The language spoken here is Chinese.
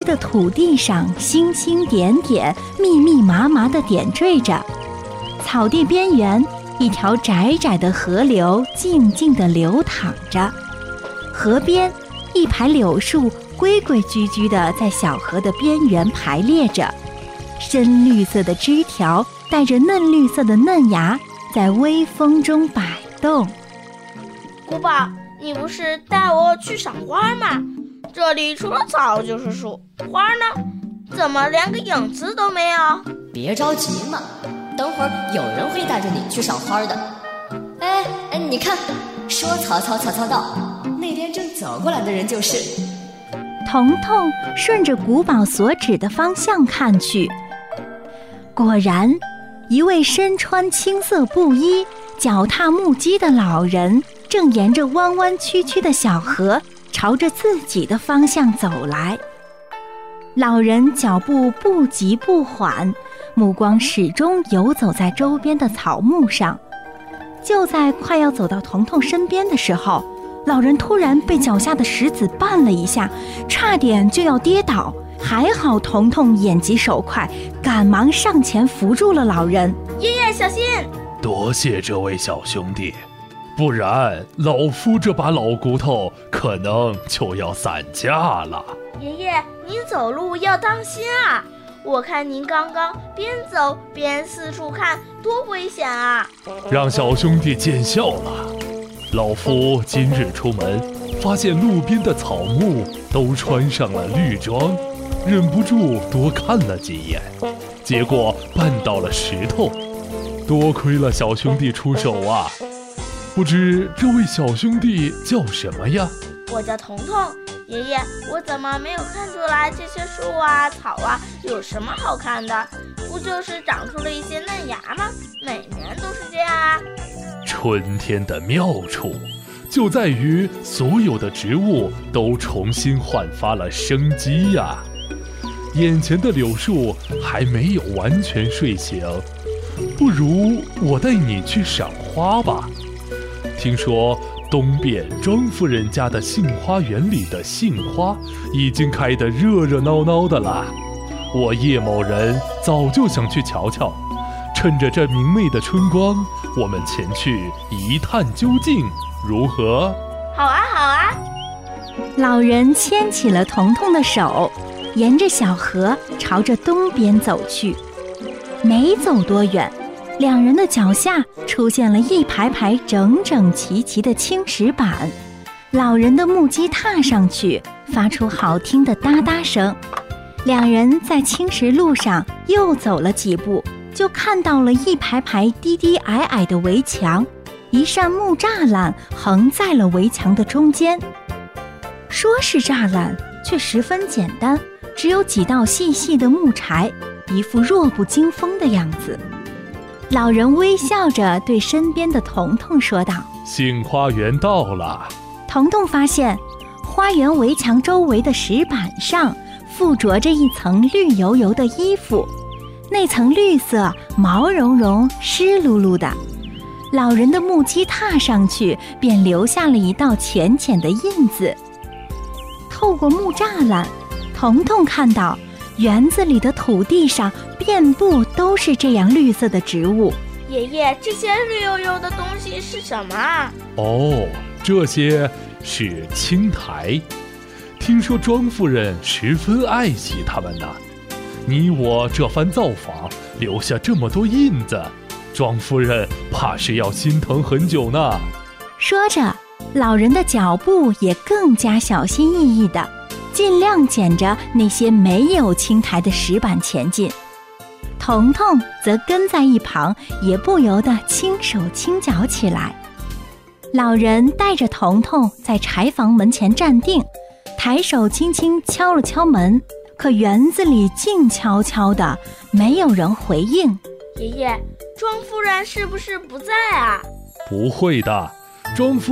的土地上星星点点，密密麻麻地点缀着。草地边缘，一条窄窄的河流静静地流淌着。河边，一排柳树规规矩矩地在小河的边缘排列着，深绿色的枝条带着嫩绿色的嫩芽，在微风中摆动。 古堡，你不是带我去赏花吗？这里除了草就是树，花呢？怎么连个影子都没有？ 别着急嘛，等会儿有人会带着你去赏花的。哎，你看，说曹操到，那边正走过来的人就是。 彤彤顺着古堡所指的方向看去，果然，一位身穿青色布衣、脚踏木屐的老人正沿着弯弯曲曲的小河朝着自己的方向走来。老人脚步不急不缓，目光始终游走在周边的草木上。就在快要走到彤彤身边的时候，老人突然被脚下的石子绊了一下，差点就要跌倒。还好彤彤眼疾手快，赶忙上前扶住了老人。 爷爷小心！ 多谢这位小兄弟，不然老夫这把老骨头可能就要散架了。 爷爷，您走路要当心啊！我看您刚刚边走边四处看，多危险啊！ 让小兄弟见笑了。老夫今日出门，发现路边的草木都穿上了绿装，忍不住多看了几眼，结果绊到了石头。多亏了小兄弟出手啊！不知这位小兄弟叫什么呀？ 我叫彤彤。爷爷，我怎么没有看出来这些树啊草啊有什么好看的？不就是长出了一些嫩芽吗？每年都是这样啊。 春天的妙处就在于所有的植物都重新焕发了生机呀。眼前的柳树还没有完全睡醒，不如我带你去赏花吧。听说东边庄夫人家的杏花园里的杏花已经开得热热闹闹的了，我叶某人早就想去瞧瞧。趁着这明媚的春光，我们前去一探究竟，如何？ 好啊好啊！ 老人牵起了彤彤的手，沿着小河朝着东边走去。没走多远，两人的脚下出现了一排排整整齐齐的青石板，老人的木屐踏上去，发出好听的哒哒声。两人在青石路上又走了几步，就看到了一排排低低矮矮的围墙，一扇木栅栏横在了围墙的中间。说是栅栏，却十分简单，只有几道细细的木柴，一副弱不禁风的样子。老人微笑着对身边的彤彤说道： 杏花园到了。 彤彤发现花园围墙周围的石板上附着着一层绿油油的衣服，那层绿色毛茸茸湿漉漉的，老人的木屐踏上去便留下了一道浅浅的印子。透过木栅栏，彤彤看到园子里的土地上遍布都是这样绿色的植物。 爷爷，这些绿油油的东西是什么啊？ 哦，这些是青苔，听说庄夫人十分爱惜它们呢。你我这番造访，留下这么多印子，庄夫人怕是要心疼很久呢。 说着，老人的脚步也更加小心翼翼的，尽量捡着那些没有青苔的石板前进。彤彤则跟在一旁，也不由得轻手轻脚起来。老人带着彤彤在柴房门前站定，抬手轻轻敲了敲门，可园子里静悄悄的，没有人回应。 爷爷，庄夫人是不是不在啊？ 不会的，庄夫